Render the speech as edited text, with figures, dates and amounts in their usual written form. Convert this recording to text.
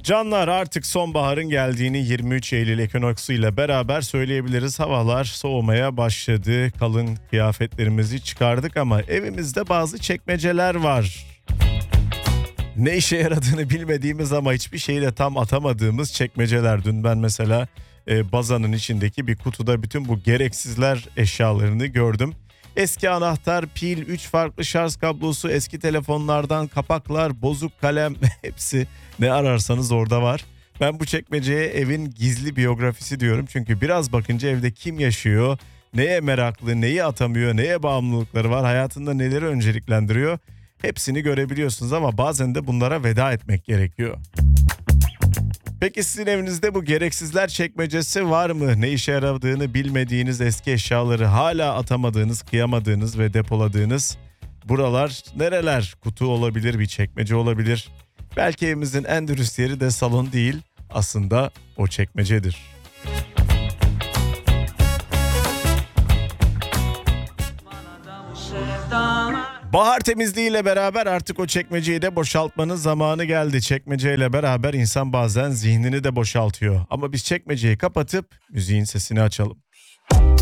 Canlar, artık sonbaharın geldiğini 23 Eylül ekinoksi ile beraber söyleyebiliriz. Havalar soğumaya başladı. Kalın kıyafetlerimizi çıkardık ama evimizde bazı çekmeceler var. Ne işe yaradığını bilmediğimiz ama hiçbir şeyi de tam atamadığımız çekmeceler. Dün ben mesela bazanın içindeki bir kutuda bütün bu gereksizler eşyalarını gördüm. Eski anahtar, pil, 3 farklı şarj kablosu, eski telefonlardan kapaklar, bozuk kalem, hepsi ne ararsanız orada var. Ben bu çekmeceye evin gizli biyografisi diyorum. Çünkü biraz bakınca evde kim yaşıyor, neye meraklı, neyi atamıyor, neye bağımlılıkları var, hayatında neleri önceliklendiriyor, hepsini görebiliyorsunuz ama bazen de bunlara veda etmek gerekiyor. Peki sizin evinizde bu gereksizler çekmecesi var mı? Ne işe yaradığını bilmediğiniz eski eşyaları hala atamadığınız, kıyamadığınız ve depoladığınız buralar nereler? Kutu olabilir, bir çekmece olabilir. Belki evimizin en dürüst yeri de salon değil, aslında o çekmecedir. Bahar temizliğiyle beraber artık o çekmeceyi de boşaltmanın zamanı geldi. Çekmeceyle beraber insan bazen zihnini de boşaltıyor. Ama biz çekmeceyi kapatıp müziğin sesini açalım.